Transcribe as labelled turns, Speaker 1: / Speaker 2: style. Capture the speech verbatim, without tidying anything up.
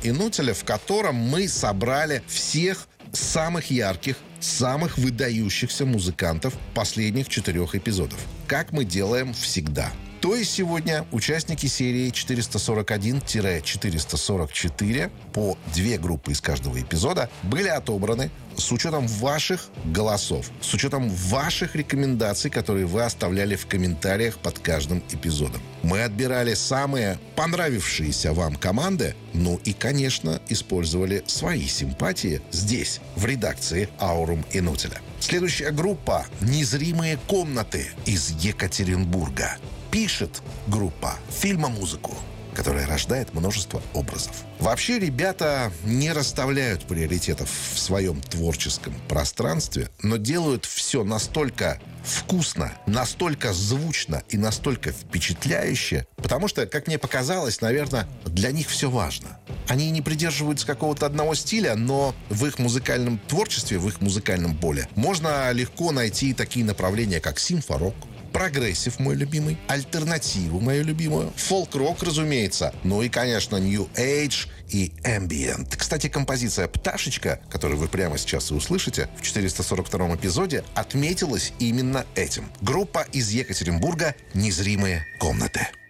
Speaker 1: и Нутеля, в котором мы собрали всех самых ярких, самых выдающихся музыкантов последних четырех эпизодов. Как мы делаем всегда. То есть сегодня участники серии четыреста сорок один - четыреста сорок четыре, по две группы из каждого эпизода, были отобраны с учетом ваших голосов, с учетом ваших рекомендаций, которые вы оставляли в комментариях под каждым эпизодом. Мы отбирали самые понравившиеся вам команды, ну и, конечно, использовали свои симпатии здесь, в редакции «Аурум» и «Нутеля». Следующая группа «Незримые комнаты» из Екатеринбурга. Пишет группа фильмомузыку, которая рождает множество образов. Вообще, ребята не расставляют приоритетов в своем творческом пространстве, но делают все настолько вкусно, настолько звучно и настолько впечатляюще, потому что, как мне показалось, наверное, для них все важно. Они не придерживаются какого-то одного стиля, но в их музыкальном творчестве, в их музыкальном поле можно легко найти такие направления, как симфорок, прогрессив, мой любимый, альтернативу, мою любимую, фолк-рок, разумеется, ну и, конечно, New Age и Ambient. Кстати, композиция «Пташечка», которую вы прямо сейчас и услышите в четыреста сорок втором эпизоде, отметилась именно этим. Группа из Екатеринбурга «Незримые комнаты».